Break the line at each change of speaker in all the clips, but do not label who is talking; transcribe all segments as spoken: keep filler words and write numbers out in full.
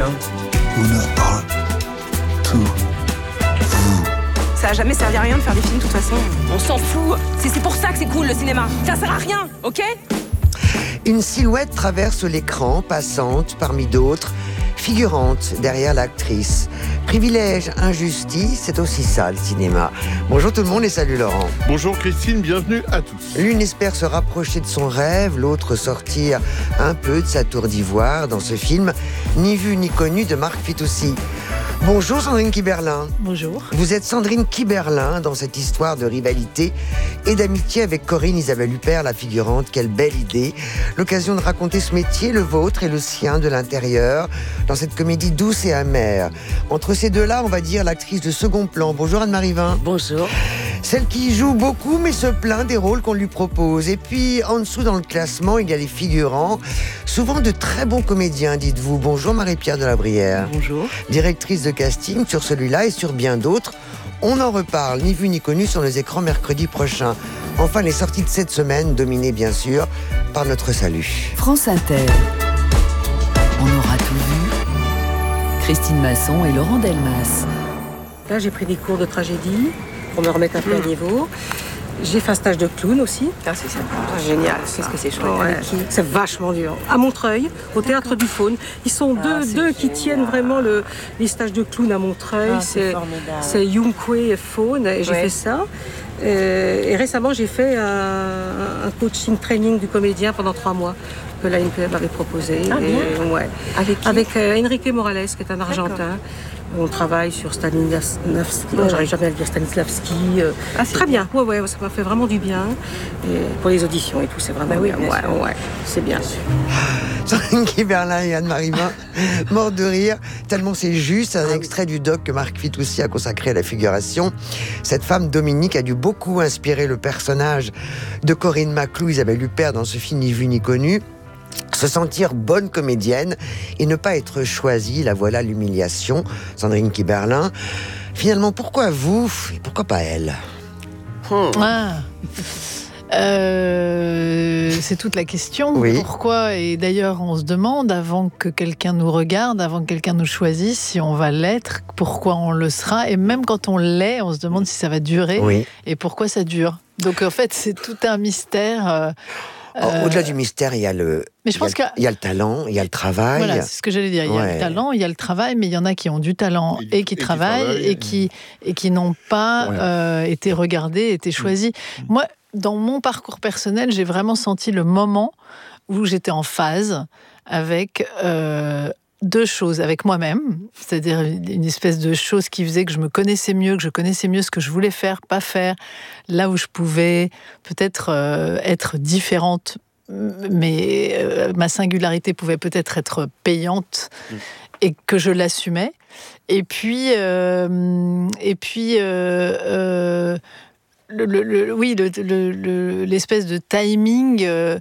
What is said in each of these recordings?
une heure to vous.
Ça a jamais servi à rien de faire des films de toute façon. On s'en fout. C'est, c'est pour ça que c'est cool le cinéma. Ça sert à rien, ok ?
Une silhouette traverse l'écran, passante parmi d'autres, figurante derrière l'actrice. Privilège, injustice, c'est aussi ça le cinéma. Bonjour tout le monde et salut Laurent.
Bonjour Christine, bienvenue à tous.
L'une espère se rapprocher de son rêve, l'autre sortir un peu de sa tour d'ivoire dans ce film Ni vu ni connu de Marc Fitoussi. Bonjour Sandrine Kiberlin.
Bonjour.
Vous êtes Sandrine Kiberlin dans cette histoire de rivalité et d'amitié avec Corinne Isabelle Huppert, la figurante. Quelle belle idée. L'occasion de raconter ce métier, le vôtre et le sien de l'intérieur, dans cette comédie douce et amère. Entre ces deux-là, on va dire l'actrice de second plan. Bonjour Anne-Marie Vin.
Bonjour.
Celle qui joue beaucoup mais se plaint des rôles qu'on lui propose. Et puis en dessous dans le classement, il y a les figurants, souvent de très bons comédiens, dites-vous. Bonjour Marie-Pierre de la Brière.
Bonjour.
Directrice de casting sur celui-là et sur bien d'autres. On en reparle, ni vu ni connu, sur les écrans mercredi prochain. Enfin, les sorties de cette semaine, dominées bien sûr par notre salut.
France Inter. On aura tout vu. Christine Masson et Laurent Delmas.
Là, j'ai pris des cours de tragédie pour me remettre un peu à niveau. J'ai fait un stage de clown aussi.
Ah, c'est sympa. Ah, génial. Qu'est-ce que c'est chouette.
Ouais, c'est vachement dur. À Montreuil, au Théâtre du Faune. Ils sont
ah,
deux, deux qui tiennent vraiment le, les stages de clown à Montreuil.
Ah, c'est,
c'est, c'est Yung Kwe et Faune. Et j'ai
ouais.
fait ça. Euh, et récemment, j'ai fait un, un coaching training du comédien pendant trois mois que l'A N P M m'avait proposé.
Ah, bien.
Et, ouais.
Avec qui ?
Avec euh, Enrique Morales, qui est un Argentin. D'accord. On travaille sur Stanislavski, ouais. J'arrive jamais à le dire Stanislavski. Euh, ah, très bien, ouais, ouais, ça m'a fait vraiment du bien. Et pour les auditions et tout, c'est vraiment bah oui, bien. bien ouais, ouais, c'est bien.
Sandrine Kiberlin et Anne-Marie Vin, mort de rire, tellement c'est juste. Un extrait du doc que Marc Fitoussi a consacré à la figuration. Cette femme, Dominique, a dû beaucoup inspirer le personnage de Corinne Maclou, Isabelle Huppert, dans ce film Ni vu ni connu. Se sentir bonne comédienne et ne pas être choisie, la voilà l'humiliation. Sandrine Kiberlin. Finalement, pourquoi vous et pourquoi pas elle ?
hmm. Ah. Euh, c'est toute la question.
Oui.
Pourquoi ? Et d'ailleurs, on se demande, avant que quelqu'un nous regarde, avant que quelqu'un nous choisisse, si on va l'être, pourquoi on le sera. Et même quand on l'est, on se demande si ça va durer
oui.
et pourquoi ça dure. Donc en fait, c'est tout un mystère. Euh,
Euh... Au-delà du mystère, il y a le,
mais je pense
il y a, il y a le talent, il y a le travail.
Voilà, c'est ce que j'allais dire. Il y a
ouais.
le talent, il y a le travail, mais il y en a qui ont du talent et, et qui et travaillent qui travaillent, et, qui, et qui n'ont pas ouais. euh, été regardés, été choisis. Mmh. Moi, dans mon parcours personnel, j'ai vraiment senti le moment où j'étais en phase avec... Euh, deux choses avec moi-même, c'est-à-dire une espèce de chose qui faisait que je me connaissais mieux, que je connaissais mieux ce que je voulais faire, pas faire, là où je pouvais peut-être euh, être différente, mais euh, ma singularité pouvait peut-être être payante mmh. et que je l'assumais. Et puis, euh, et puis euh, euh, Le, le, le, oui, le, le, le, l'espèce de timing euh,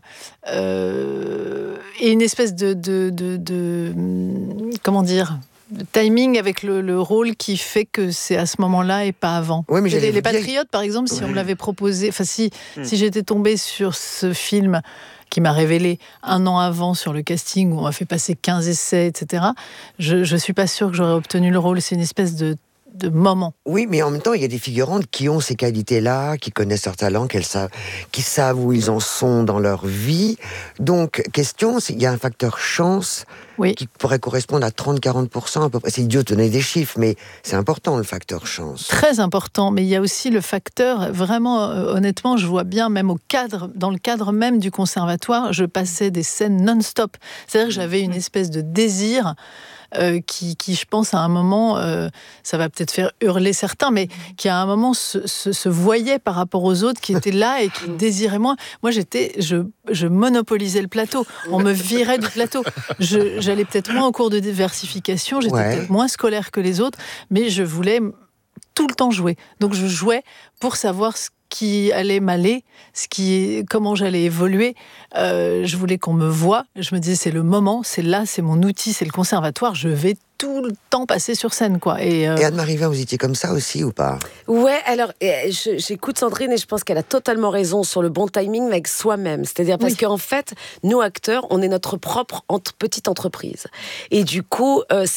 euh, et une espèce de, de, de, de comment dire, de timing avec le, le rôle qui fait que c'est à ce moment-là et pas avant.
Oui, mais
les, les
dire...
Patriotes, par exemple, si
ouais.
on me l'avait proposé, enfin si, mmh. si j'étais tombée sur ce film qui m'a révélé un an avant sur le casting où on m'a fait passer quinze essais, et cetera, je ne suis pas sûre que j'aurais obtenu le rôle. C'est une espèce de de moment.
Oui, mais en même temps, il y a des figurantes qui ont ces qualités-là, qui connaissent leur talent, qu'elles savent, qui savent où ils en sont dans leur vie. Donc, question, c'est, il y a un facteur chance
oui.
qui pourrait correspondre à trente à quarante pour cent à peu près. C'est idiot de donner des chiffres, mais c'est important le facteur chance.
Très important, mais il y a aussi le facteur, vraiment, euh, honnêtement, je vois bien, même au cadre, dans le cadre même du conservatoire, je passais des scènes non-stop. C'est-à-dire que j'avais une espèce de désir Euh, qui, qui, je pense, à un moment, euh, ça va peut-être faire hurler certains, mais qui, à un moment, se, se, se voyait par rapport aux autres qui étaient là et qui désiraient moins. Moi, j'étais, je, je monopolisais le plateau. On me virait du plateau. Je, j'allais peut-être moins au cours de diversification, j'étais ouais. peut-être moins scolaire que les autres, mais je voulais tout le temps jouer. Donc, je jouais pour savoir ce qui allait m'aller, ce qui, comment j'allais évoluer. Euh, je voulais qu'on me voie. Je me disais, c'est le moment, c'est là, c'est mon outil, c'est le conservatoire. Je vais tout le temps passer sur scène, quoi. Et, euh...
et Anne-Marie Vin, vous étiez comme ça aussi ou pas ?
Ouais, alors je, j'écoute Sandrine et je pense qu'elle a totalement raison sur le bon timing avec soi-même. C'est-à-dire parce oui. qu'en fait, nous acteurs, on est notre propre entre, petite entreprise. Et du coup, euh,